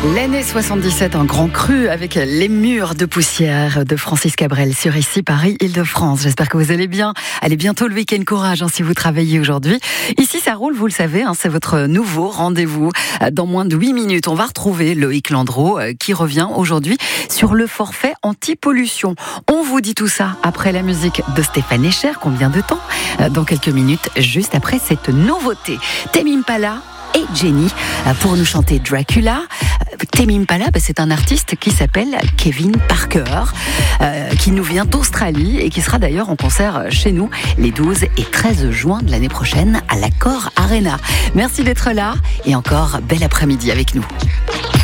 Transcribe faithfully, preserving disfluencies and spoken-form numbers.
L'année soixante-dix-sept, un grand cru avec les murs de poussière de Francis Cabrel sur ici Paris, Île-de-France. J'espère que vous allez bien. Allez, bientôt le week-end, courage hein, si vous travaillez aujourd'hui. Ici, ça roule, vous le savez, hein, c'est votre nouveau rendez-vous. Dans moins de huit minutes, on va retrouver Loïc Landreau euh, qui revient aujourd'hui sur le forfait anti-pollution. On vous dit tout ça après la musique de Stéphane Escher. Combien de temps ? euh, Dans quelques minutes, juste après cette nouveauté. Tame Impala et Jenny pour nous chanter Dracula. Tame Impala, c'est un artiste qui s'appelle Kevin Parker, euh, qui nous vient d'Australie et qui sera d'ailleurs en concert chez nous les douze et treize juin de l'année prochaine à l'Accor Arena. Merci d'être là et encore bel après-midi avec nous.